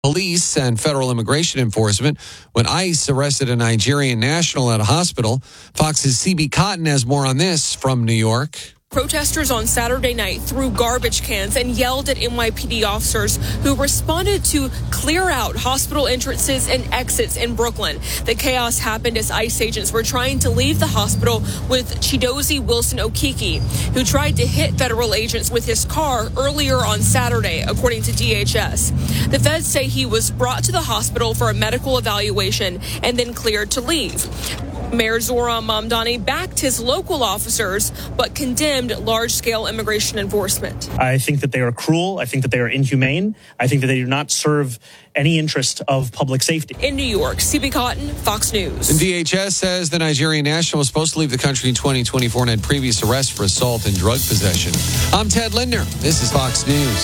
Police and federal immigration enforcement when ICE arrested a Nigerian national at a hospital. Fox's CB Cotton has more on this from New York. Protesters on Saturday night threw garbage cans and yelled at NYPD officers who responded to clear out hospital entrances and exits in Brooklyn. The chaos happened as ICE agents were trying to leave the hospital with Chidozie Wilson Okiki, who tried to hit federal agents with his car earlier on Saturday, according to DHS. The feds say he was brought to the hospital for a medical evaluation and then cleared to leave. Mayor Zoran Mamdani backed his local officers, but condemned large-scale immigration enforcement. I think that they are cruel. I think that they are inhumane. I think that they do not serve any interest of public safety. In New York, CB Cotton, Fox News. And DHS says the Nigerian national was supposed to leave the country in 2024 and had previous arrests for assault and drug possession. I'm Ted Lindner. This is Fox News.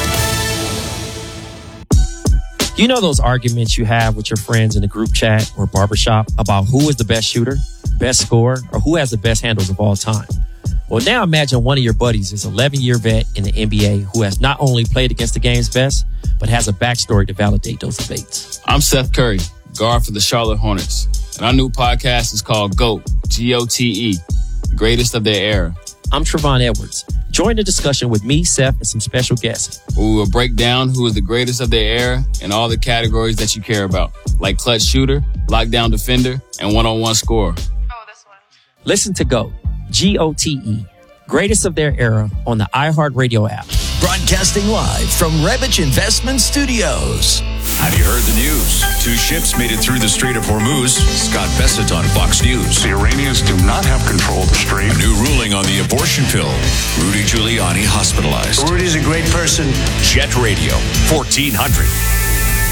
You know those arguments you have with your friends in the group chat or barbershop about who is the best shooter, best scorer, or who has the best handles of all time? Well, now imagine one of your buddies is an 11-year vet in the NBA who has not only played against the game's best, but has a backstory to validate those debates. I'm Seth Curry, guard for the Charlotte Hornets, and our new podcast is called GOAT, G-O-T-E, Greatest of Their Era. I'm Trevon Edwards. Join the discussion with me, Seth, and some special guests. We will break down who is the greatest of their era in all the categories that you care about, like clutch shooter, lockdown defender, and one-on-one scorer. Oh, this one. Listen to GOAT, G-O-T-E, Greatest of Their Era on the iHeartRadio app. Broadcasting live from Revich Investment Studios. Have you heard the news? 2 ships made it through the Strait of Hormuz. Scott Bessett on Fox News. The Iranians do not have control of the strait. A new ruling on the abortion pill. Rudy Giuliani hospitalized. Rudy's a great person. Jet Radio, 1400.